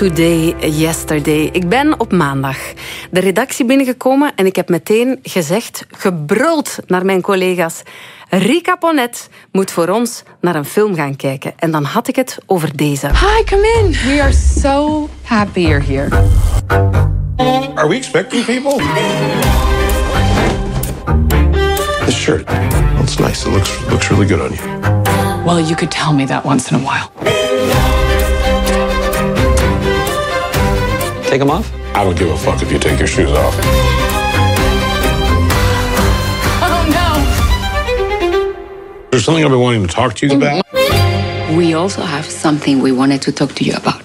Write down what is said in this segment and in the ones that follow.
Today, yesterday. Ik ben op maandag de redactie binnengekomen en ik heb meteen gezegd, gebruld naar mijn collega's. Rika Ponet moet voor ons naar een film gaan kijken. En dan had ik het over deze. Hi, come in. We are so happy you're here. Are we expecting people? This shirt. That's nice. It looks really good on you. Well, you could tell me that once in a while. Take them off? I don't give a fuck if you take your shoes off. Oh, no. There's something I've been wanting to talk to you about. We also have something we wanted to talk to you about.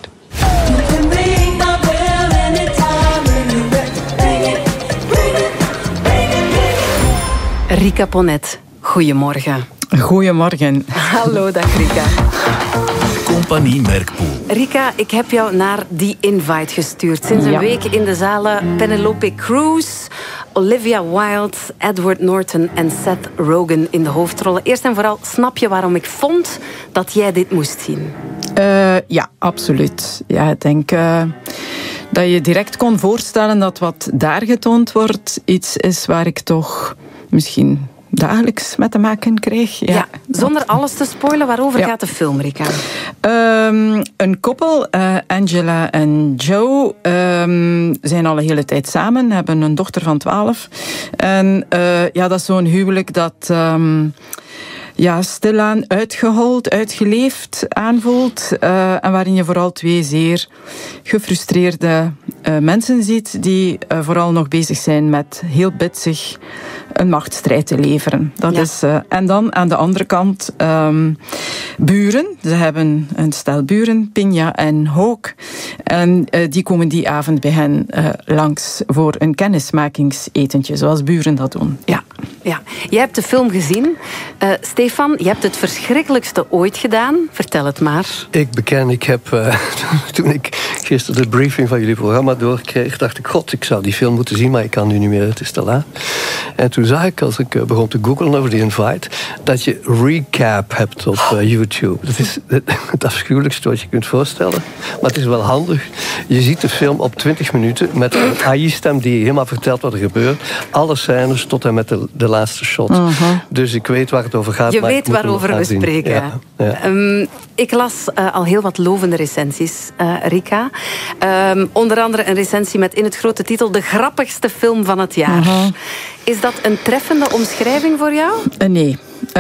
Rika Ponet, goedemorgen. Goedemorgen. Hallo, dag Rika. Compagnie Merkpoel. Rika, ik heb jou naar die invite gestuurd. Sinds een week in de zalen Penelope Cruz, Olivia Wilde, Edward Norton en Seth Rogen in de hoofdrollen. Eerst en vooral, snap je waarom ik vond dat jij dit moest zien? Ja, absoluut. Ja, ik denk dat je direct kon voorstellen dat wat daar getoond wordt iets is waar ik toch misschien dagelijks mee te maken krijg. Ja, zonder alles te spoilen, waarover gaat de film, Rika? Een koppel, Angela en Joe, zijn al een hele tijd samen, hebben een dochter van 12. En dat is zo'n huwelijk dat stilaan uitgehold, uitgeleefd aanvoelt. En waarin je vooral twee zeer gefrustreerde mensen ziet die vooral nog bezig zijn met heel bitsig een machtsstrijd te leveren. Dat is, en dan aan de andere kant buren. Ze hebben een stel buren, Pinja en Hawk. En die komen die avond bij hen langs voor een kennismakingsetentje, zoals buren dat doen. Ja. Jij hebt de film gezien. Stefan, je hebt het verschrikkelijkste ooit gedaan. Vertel het maar. Ik beken, ik heb toen ik gisteren de briefing van jullie programma doorkreeg, dacht ik, god, ik zou die film moeten zien, maar ik kan nu niet meer, het is te laat. En toen zag ik, als ik begon te googlen over die invite, dat je recap hebt op YouTube. Dat is het afschuwelijkste wat je kunt voorstellen. Maar het is wel handig. Je ziet de film op 20 minuten met een AI-stem die helemaal vertelt wat er gebeurt. Alle scènes tot en met de laatste shot. Dus ik weet waar het over gaat. Je weet waarover we spreken. Ja. Ik las al heel wat lovende recensies, Rika. Onder andere een recensie met in het grote titel de grappigste film van het jaar. Is dat een treffende omschrijving voor jou? Nee.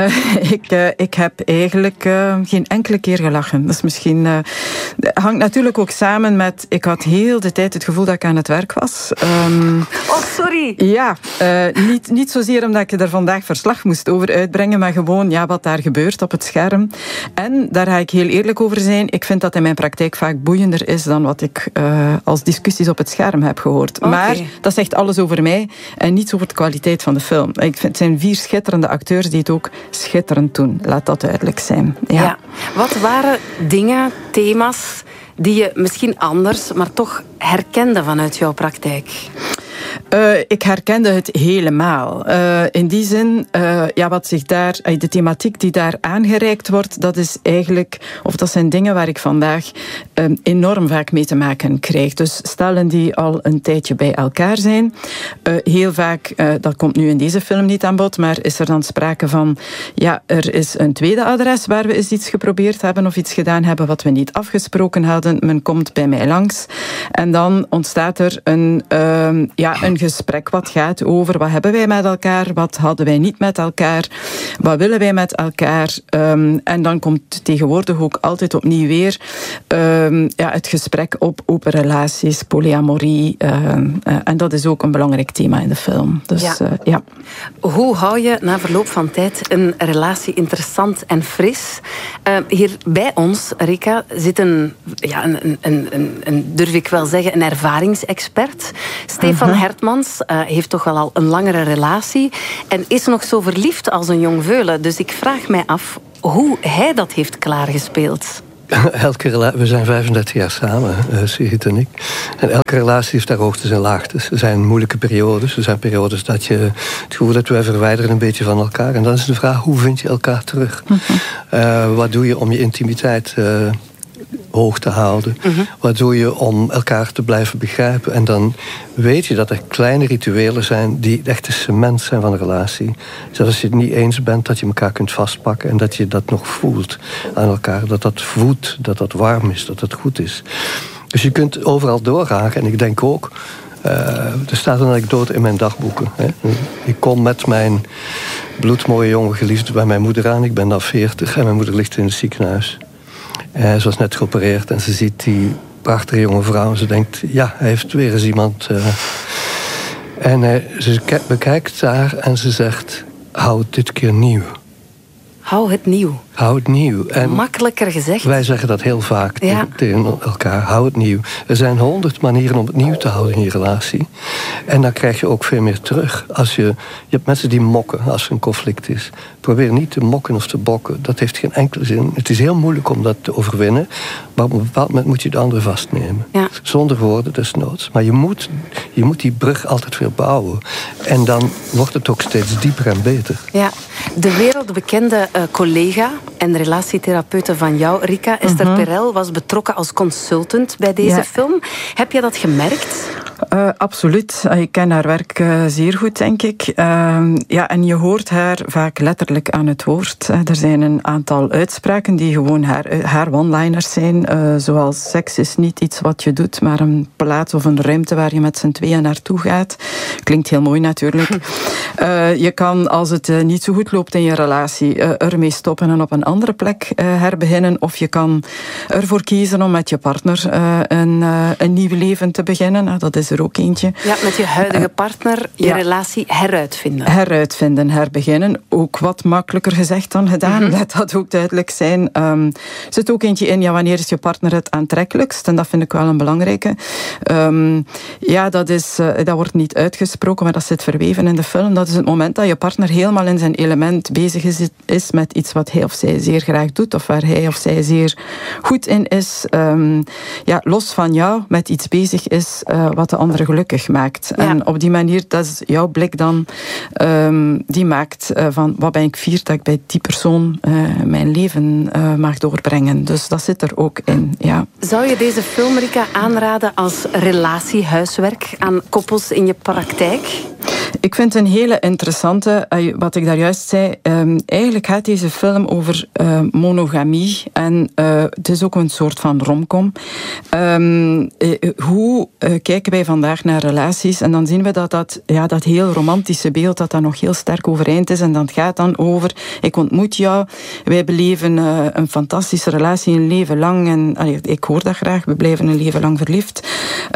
Ik heb eigenlijk geen enkele keer gelachen. Dat is misschien hangt natuurlijk ook samen met, ik had heel de tijd het gevoel dat ik aan het werk was. Oh, sorry. Ja, niet zozeer omdat ik er vandaag verslag moest over uitbrengen, maar gewoon wat daar gebeurt op het scherm. En daar ga ik heel eerlijk over zijn. Ik vind dat in mijn praktijk vaak boeiender is dan wat ik als discussies op het scherm heb gehoord. Okay. Maar dat zegt alles over mij en niets over de kwaliteit van de film. Ik vind, het zijn 4 schitterende acteurs die het ook schitterend doen. Laat dat duidelijk zijn. Ja. Wat waren dingen, thema's die je misschien anders, maar toch herkende vanuit jouw praktijk? Ik herkende het helemaal. In die zin, wat zich daar, de thematiek die daar aangereikt wordt, dat is eigenlijk, of dat zijn dingen waar ik vandaag enorm vaak mee te maken krijg. Dus stellen die al een tijdje bij elkaar zijn. Heel vaak, dat komt nu in deze film niet aan bod, maar is er dan sprake van, er is een tweede adres waar we eens iets geprobeerd hebben of iets gedaan hebben wat we niet afgesproken hadden. Men komt bij mij langs en dan ontstaat er een gesprek wat gaat over wat hebben wij met elkaar, wat hadden wij niet met elkaar, wat willen wij met elkaar. En dan komt tegenwoordig ook altijd opnieuw weer het gesprek op open relaties, polyamorie. En dat is ook een belangrijk thema in de film. Dus, Hoe hou je na verloop van tijd een relatie interessant en fris? Hier bij ons, Rika, zit een durf ik wel zeggen, een ervaringsexpert. Stefan Hertmans heeft toch wel al een langere relatie en is nog zo verliefd als een jong veulen. Dus ik vraag mij af hoe hij dat heeft klaargespeeld. We zijn 35 jaar samen, Sigrid en ik. En elke relatie heeft daar hoogtes en laagtes. Er zijn moeilijke periodes. Er zijn periodes dat je het gevoel hebt, wij verwijderen een beetje van elkaar. En dan is de vraag, hoe vind je elkaar terug? Wat doe je om je intimiteit hoog te houden. Waardoor je om elkaar te blijven begrijpen. En dan weet je dat er kleine rituelen zijn die echt de cement zijn van een relatie. Zelfs als je het niet eens bent, dat je elkaar kunt vastpakken en dat je dat nog voelt aan elkaar. Dat dat voedt, dat dat warm is, dat dat goed is. Dus je kunt overal doorraken. En ik denk ook, er staat een anekdote in mijn dagboeken. Hè. Ik kom met mijn bloedmooie jonge geliefde bij mijn moeder aan. Ik ben dan 40 en mijn moeder ligt in het ziekenhuis. Ze was net geopereerd en ze ziet die prachtige jonge vrouw. En ze denkt, ja, hij heeft weer eens iemand. En ze bekijkt haar en ze zegt, hou het dit keer nieuw. Hou het nieuw. Hou het nieuw. En makkelijker gezegd. Wij zeggen dat heel vaak tegen elkaar. Hou het nieuw. Er zijn 100 manieren om het nieuw te houden in je relatie. En dan krijg je ook veel meer terug. Je hebt mensen die mokken als er een conflict is. Probeer niet te mokken of te bokken. Dat heeft geen enkele zin. Het is heel moeilijk om dat te overwinnen. Maar op een bepaald moment moet je de andere vastnemen. Ja. Zonder woorden desnoods. Maar je moet die brug altijd weer bouwen. En dan wordt het ook steeds dieper en beter. Ja. De wereldbekende collega en relatietherapeute van jou, Rika, Esther Perel, was betrokken als consultant bij deze film. Heb je dat gemerkt? Absoluut. Ik ken haar werk zeer goed, denk ik. En je hoort haar vaak letterlijk aan het woord. Er zijn een aantal uitspraken die gewoon haar one-liners zijn. Zoals seks is niet iets wat je doet, maar een plaats of een ruimte waar je met z'n tweeën naartoe gaat. Klinkt heel mooi natuurlijk. Je kan, als het niet zo goed loopt in je relatie, ermee stoppen en op een andere plek herbeginnen. Of je kan ervoor kiezen om met je partner een nieuw leven te beginnen. Dat is er ook eentje. Ja, met je huidige partner je relatie heruitvinden. Heruitvinden, herbeginnen. Ook wat makkelijker gezegd dan gedaan. Laat dat ook duidelijk zijn. Er zit ook eentje in, wanneer is je partner het aantrekkelijkst? En dat vind ik wel een belangrijke. Dat wordt niet uitgesproken, maar dat zit verweven in de film. Dat is het moment dat je partner helemaal in zijn element bezig is met iets wat hij of zij zeer graag doet, of waar hij of zij zeer goed in is. Los van jou met iets bezig is wat de andere gelukkig maakt. Ja. En op die manier, dat is jouw blik dan, die maakt van wat ben ik fier dat ik bij die persoon mijn leven mag doorbrengen. Dus dat zit er ook in. Ja. Zou je deze film, Rika, aanraden als relatiehuiswerk aan koppels in je praktijk? Ik vind het een hele interessante, wat ik daar juist zei. Eigenlijk gaat deze film over monogamie. En het is ook een soort van romcom. Hoe kijken wij vandaag naar relaties? En dan zien we dat heel romantische beeld, dat nog heel sterk overeind is. En dat gaat dan over, ik ontmoet jou, wij beleven een fantastische relatie een leven lang. En ik hoor dat graag, we blijven een leven lang verliefd.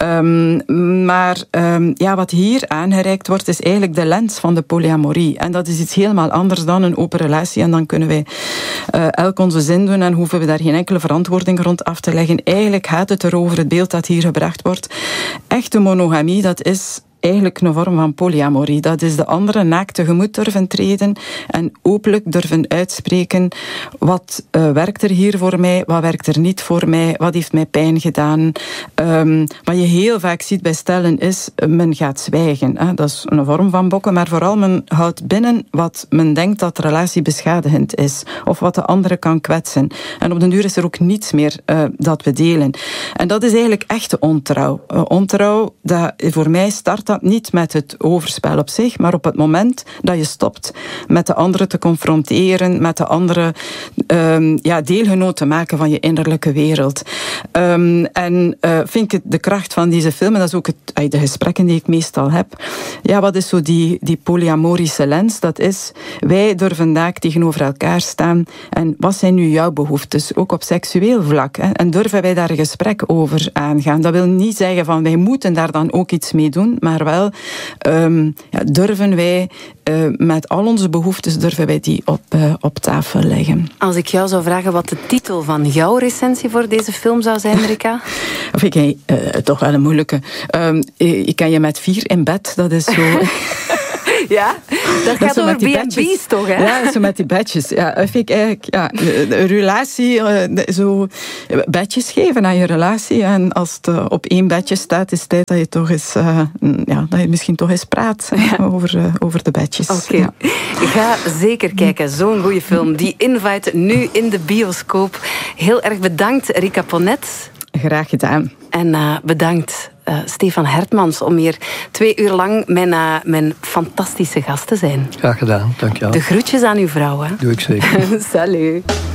Wat hier aangereikt wordt, is eigenlijk de lens van de polyamorie. En dat is iets helemaal anders dan een open relatie. En dan kunnen wij elk onze zin doen en hoeven we daar geen enkele verantwoording rond af te leggen. Eigenlijk gaat het erover, het beeld dat hier gebracht wordt. Echte monogamie, dat is eigenlijk een vorm van polyamorie. Dat is de andere naakt tegemoet durven treden en openlijk durven uitspreken. Wat werkt er hier voor mij? Wat werkt er niet voor mij? Wat heeft mij pijn gedaan? Wat je heel vaak ziet bij stellen is, men gaat zwijgen. Dat is een vorm van bokken, maar vooral men houdt binnen wat men denkt dat de relatie beschadigend is. Of wat de andere kan kwetsen. En op den duur is er ook niets meer dat we delen. En dat is eigenlijk echte ontrouw. Ontrouw, dat voor mij start dat niet met het overspel op zich, maar op het moment dat je stopt met de andere te confronteren, met de andere deelgenoot te maken van je innerlijke wereld. Vind ik de kracht van deze film, en dat is ook de gesprekken die ik meestal heb. Ja, wat is zo die polyamorische lens? Dat is, wij durven daar tegenover elkaar staan en wat zijn nu jouw behoeftes, ook op seksueel vlak? En durven wij daar een gesprek over aangaan? Dat wil niet zeggen van wij moeten daar dan ook iets mee doen, maar wel durven wij met al onze behoeftes durven wij die op tafel leggen. Als ik jou zou vragen wat de titel van jouw recensie voor deze film zou zijn, Rika? Vind ik toch wel een moeilijke. Ik kan je met 4 in bed, dat is zo. Ja, dat gaat zo over met die B&B's badges. toch, hè? Ja, zo met die badges. Ja, dat vind ik eigenlijk... Ja, een relatie, zo badges geven aan je relatie. En als het op 1 badge staat, is het tijd dat je toch eens... dat je misschien toch eens praat over de badges. Oké. Ja. Ga zeker kijken. Zo'n goede film. Die Invite nu in de bioscoop. Heel erg bedankt, Rika Ponet. Graag gedaan. En bedankt, Stefan Hertmans, om hier 2 uur lang mijn fantastische gast te zijn. Graag gedaan, dank je wel. De groetjes aan uw vrouw, hè. Doe ik zeker. Salut.